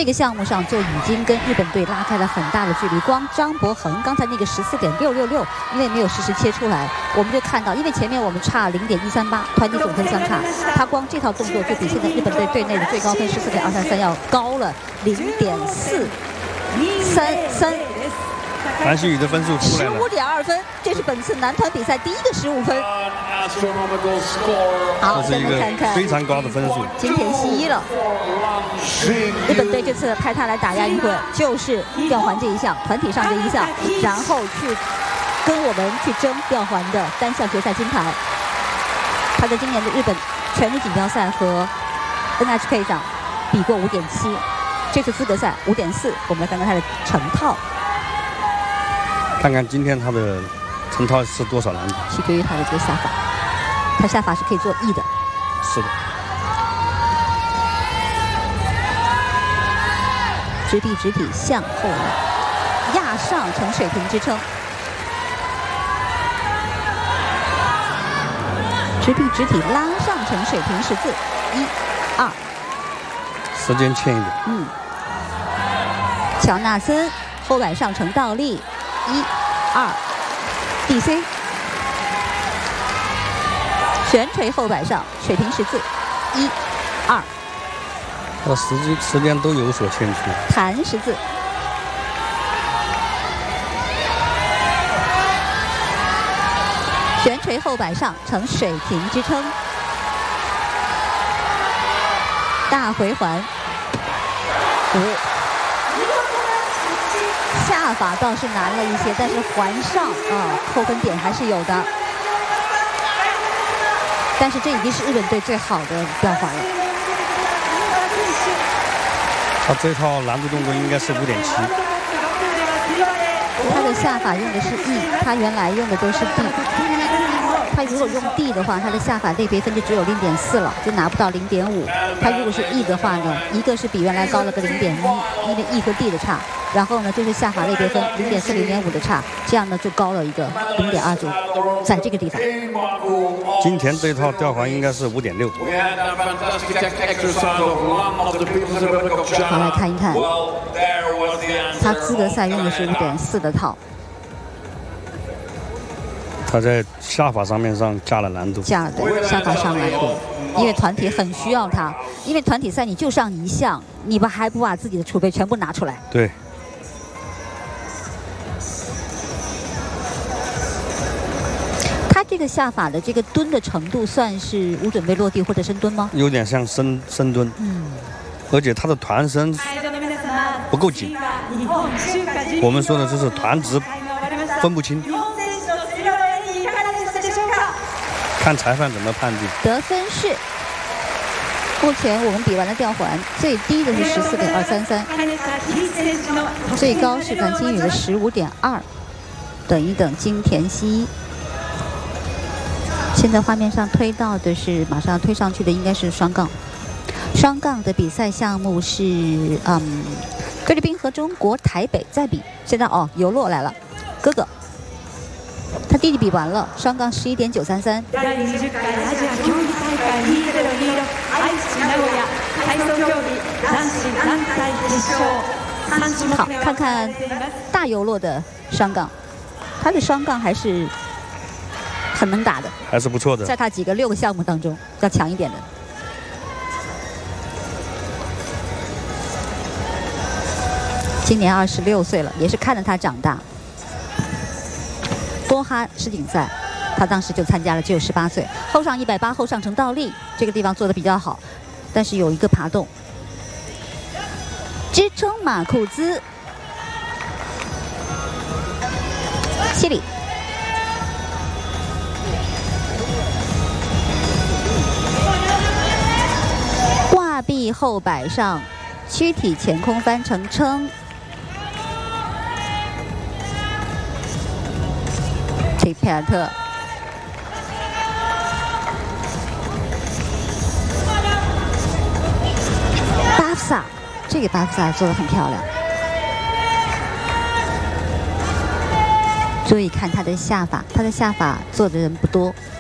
这个项目上就已经跟日本队拉开了很大的距离。光张博恒刚才那个14.666，因为没有实时切出来，我们就看到，因为前面我们差0.138，团体总分相差，他光这套动作就比现在日本队队内的最高分14.233要高了0.433。 韩希宇的分数出来了 ，15.2分，这是本次男团比赛第一个15分。好， 这是一个非常高的分数。 金田希一了。日本队这次派他来打亚运会，就是吊环这一项，团体上这一项，然后去跟我们去争吊环的单项决赛金牌。他在今年的日本全日锦标赛和 NHK 上比过5.7，这次资格赛5.4。我们来看看他的成套。 看看今天他的成套是多少难度？ 取决于他的这个下法，他下法是可以做 E 的。 是的。 直臂直体向后拉，压上成水平支撑。直臂直体拉上成水平十字，1、2。 时间欠一点。 乔纳森后摆上成倒立。1、2 ，DC， 悬垂后摆上水平十字，1、2， 时间都有所欠缺。 弹十字，悬垂后摆上成水平支撑，大回环，5。下法倒是难了一些，但是环上扣分点还是有的。但是这已经是日本队最好的吊环了。 他这套难度动作应该是5.7。 他的下法用的是 E， 他原来用的都是 D。他如果用 D 的话，他的下法类别分就只有0.4了，就拿不到0.5。他如果是 E 的话呢，一个是比原来高了个0.1，因为 E 和 D 的差。然后呢，就是下法类别分0.4、0.5的差，这样呢就高了一个0.29，在这个地方。 今田这套吊环应该是5.6。 好，来看一看，他资格赛用的是5.4的套。 他在下法上面加了难度， 对，下法上难度，因为团体很需要他，因为团体赛你就上一项，你还不把自己的储备全部拿出来？ 对。 他这个下法的这个蹲的程度，算是无准备落地或者深蹲吗？ 有点像深蹲，而且他的团身不够紧。我们说的就是团直分不清。看裁判怎么判定。 得分是，目前我们比完了吊环，最低的是14.233，最高是谭金宇的15.2，等一等金田希一。现在画面上推到的是马上推上去的应该是双杠，双杠的比赛项目是菲律宾和中国台北在比。现在尤洛来了，哥哥。他弟弟比完了，双杠11.933。好，看看大游洛的双杠，他的双杠还是很能打的， 还是不错的。 在他6个项目当中要强一点的。今年26岁了，也是看着他长大。多哈世锦赛，他当时就参加了，只有18岁。后上180，后上成倒立，这个地方做的比较好，但是有一个爬动，支撑马库兹，西里，挂臂后摆上，躯体前空翻成撑。佩尔特，巴夫萨，这个巴夫萨做得很漂亮。注意看他的下法，他的下法做的人不多，